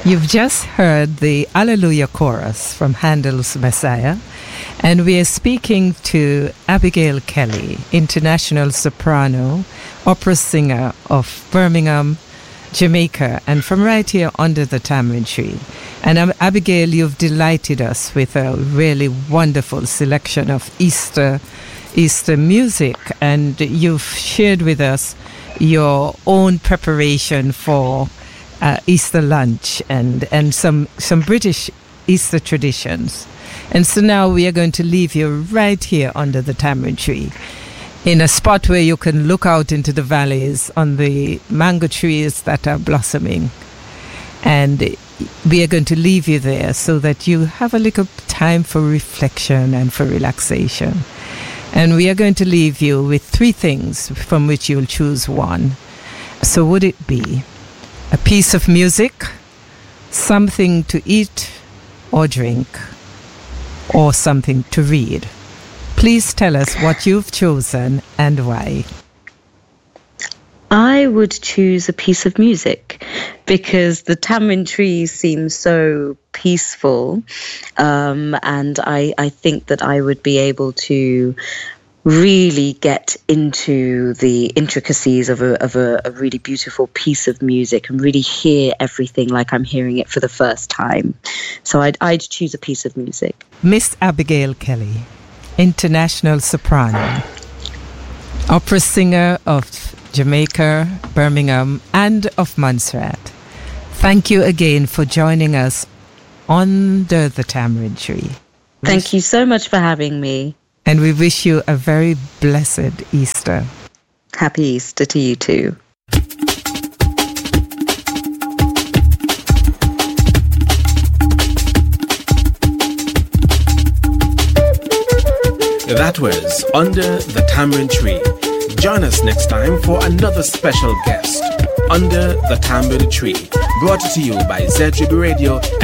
You've just heard the Alleluia chorus from Handel's Messiah, and we are speaking to Abigail Kelly, international soprano, opera singer of Birmingham, Jamaica, and from right here under the tamarind tree. And Abigail, you've delighted us with a really wonderful selection of Easter music, and you've shared with us your own preparation for Easter lunch and some British Easter traditions. And so now we are going to leave you right here under the tamarind tree in a spot where you can look out into the valleys on the mango trees that are blossoming. And we are going to leave you there so that you have a little time for reflection and for relaxation. And we are going to leave you with 3 things from which you'll choose one. So would it be a piece of music, something to eat or drink, or something to read? Please tell us what you've chosen and why. I would choose a piece of music because the tamarind trees seem so peaceful, and I think that I would be able to really get into the intricacies of a really beautiful piece of music and really hear everything like I'm hearing it for the first time. So I'd choose a piece of music. Miss Abigail Kelly, international soprano, opera singer of Jamaica, Birmingham, and of Montserrat. Thank you again for joining us under the tamarind tree. Thank you so much for having me. And we wish you a very blessed Easter. Happy Easter to you too. That was Under the Tamarind Tree. Join us next time for another special guest. Under the Tamarind Tree, brought to you by ZRB Radio